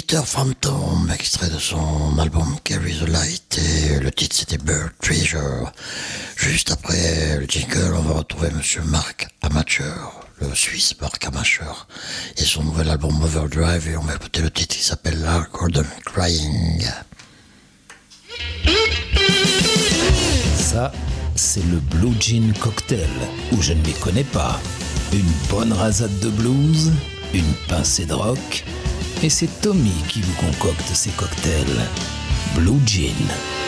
Mr. Phantom, extrait de son album Carry the Light, et le titre c'était Bird Treasure. Juste après le jingle, on va retrouver Monsieur Mark Amateur, le Suisse Mark Amateur, et son nouvel album Overdrive, et on va écouter le titre qui s'appelle Lark Gordon Crying. Ça, c'est le Blue Jean Cocktail, où je ne les connais pas. Une bonne rasade de blues, une pincée de rock, et c'est Tommy qui vous concocte ces cocktails. Blue Jean.